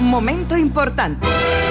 Momento importante.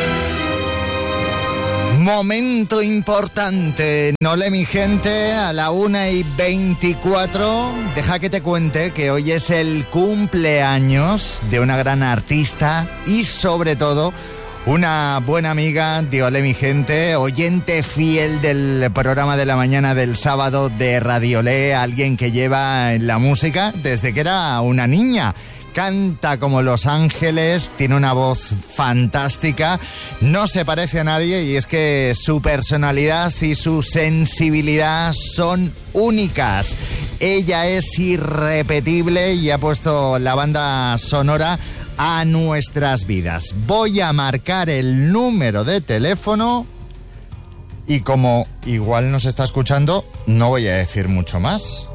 Momento importante. Nole, mi gente, a la 1:24. Deja que te cuente que hoy es el cumpleaños de una gran artista y, sobre todo, una buena amiga de Olé, mi gente, oyente fiel del programa de la mañana del sábado de Radio Olé, alguien que lleva en la música desde que era una niña. Canta como Los Ángeles, tiene una voz fantástica, no se parece a nadie y es que su personalidad y su sensibilidad son únicas. Ella es irrepetible y ha puesto la banda sonora a nuestras vidas. Voy a marcar el número de teléfono y como igual nos está escuchando, no voy a decir mucho más.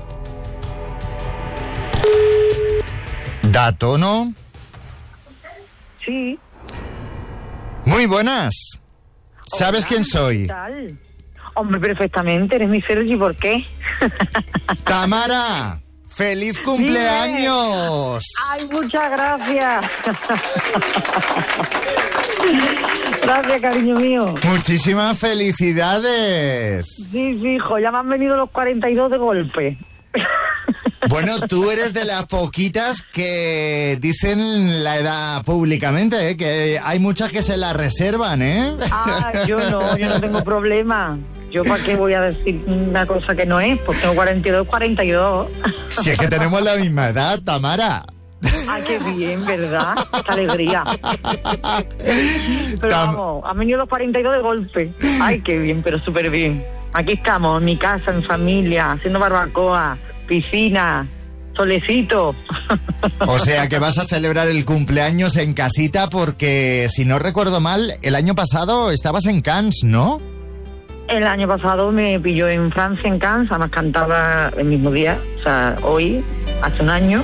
¿Da tono? Sí. Muy buenas. ¿Sabes quién soy? ¿Qué tal? Hombre, perfectamente, eres mi Sergi, ¿por qué? Tamara, ¡feliz cumpleaños! ¡Ay, muchas gracias! Gracias, cariño mío. Muchísimas felicidades. Sí, hijo, ya me han venido los 42 de golpe. Bueno, tú eres de las poquitas que dicen la edad públicamente, ¿eh? Que hay muchas que se la reservan, ¿eh? Ah, yo no tengo problema. ¿Yo para qué voy a decir una cosa que no es? Pues tengo 42. Si es que tenemos la misma edad, Tamara. Ay, qué bien, ¿verdad? Qué alegría. Pero vamos, han venido los 42 de golpe. Ay, qué bien, pero súper bien. Aquí estamos, en mi casa, en familia, haciendo barbacoa, piscina, solecito. O sea que vas a celebrar el cumpleaños en casita porque, si no recuerdo mal, el año pasado estabas en Cannes, ¿no? El año pasado me pilló en Francia, en Cannes, además cantaba el mismo día, o sea, hoy, hace un año.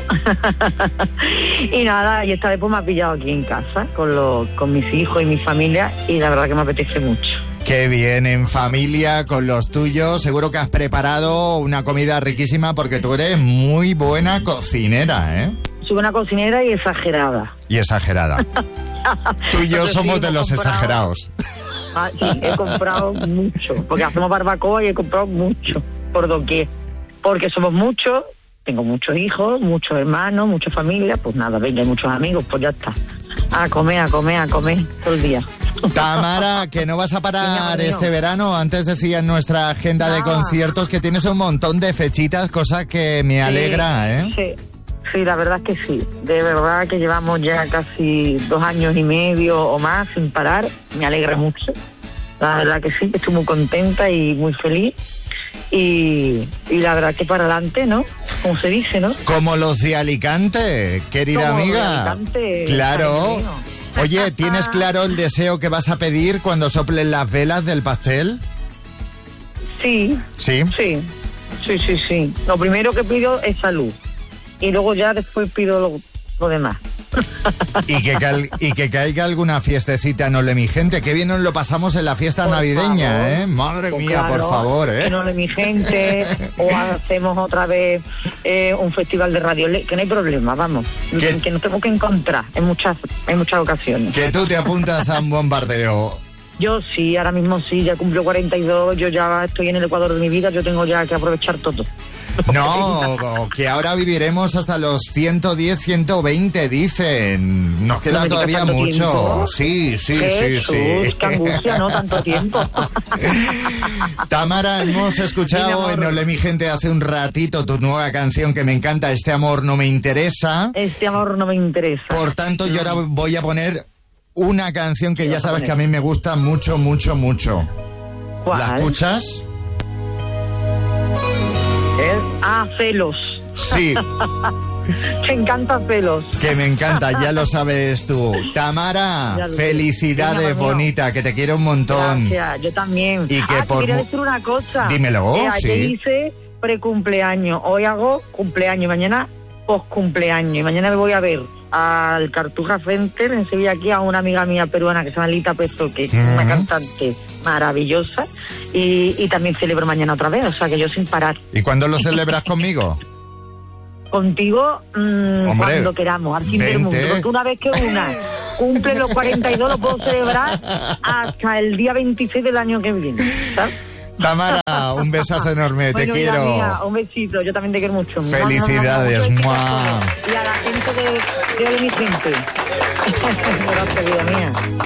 Y nada, y esta vez pues me ha pillado aquí en casa, con mis hijos y mi familia, y la verdad que me apetece mucho. Qué bien, en familia, con los tuyos. Seguro que has preparado una comida riquísima porque tú eres muy buena cocinera, ¿eh? Soy una cocinera y exagerada. Y exagerada. Tú y yo somos de los exagerados. Ah, sí, he comprado mucho, porque hacemos barbacoa y he comprado mucho, por doquier. Porque somos muchos, tengo muchos hijos, muchos hermanos, mucha familia, pues nada, venga, hay muchos amigos, pues ya está. A comer, todo el día. Tamara, que no vas a parar este verano. Antes decía en nuestra agenda de conciertos que tienes un montón de fechitas, cosa que me alegra, ¿eh? Sí, la verdad es que sí. De verdad que llevamos ya casi 2 años y medio o más sin parar. Me alegra mucho. La verdad que sí, que estoy muy contenta y muy feliz. Y la verdad que para adelante, ¿no? Como se dice, ¿no? Como los de Alicante, querida como amiga. Los de Alicante, claro. Oye, ¿tienes claro el deseo que vas a pedir cuando soplen las velas del pastel? Sí. ¿Sí? Sí. Lo primero que pido es salud. Y luego ya después pido lo demás. Y que caiga alguna fiestecita, no le mi gente. Qué bien nos lo pasamos en la fiesta navideña, favor. ¿Eh? Madre mía, claro, por favor, ¿eh? Que no le mi gente. O hacemos otra vez un festival de Radio Olé, que no hay problema, vamos. Que nos tengo que encontrar en muchas ocasiones. Que tú te apuntas a un bombardeo. Yo sí, ahora mismo sí, ya cumplo 42, yo ya estoy en el Ecuador de mi vida, yo tengo ya que aprovechar todo. No, que ahora viviremos hasta los 110, 120, dicen. Nos queda todavía mucho. Tiempo. Sí. Qué angustia, ¿no? Tanto tiempo. Tamara, hemos escuchado en Olé, mi gente, hace un ratito tu nueva canción que me encanta, Este amor no me interesa. Este amor no me interesa. Por tanto, yo ahora voy a poner una canción que ya sabes que a mí me gusta mucho. ¿Cuál? ¿La escuchas? Celos. Sí. Me encanta Celos. Que me encanta, ya lo sabes tú. Tamara, felicidades, bonita, que te quiero un montón. Gracias, yo también. Y que te quería decir una cosa. Dímelo, sí. Ayer hice precumpleaños, hoy hago cumpleaños, mañana poscumpleaños. Y mañana me voy a ver al Cartuja Center en Sevilla, aquí a una amiga mía peruana que se llama Lita Pesto, que es una cantante maravillosa, y también celebro mañana otra vez, o sea que yo sin parar. ¿Y cuándo lo celebras conmigo? Contigo, cuando queramos, al fin del mundo, porque una vez que una cumple los 42, lo puedo celebrar hasta el día 26 del año que viene, ¿sabes? Tamara, un besazo enorme, bueno, te quiero. Mía, un besito, yo también te quiero mucho. Felicidades, ¡mua! Y a la gente de mi gente. Gracias, vida mía.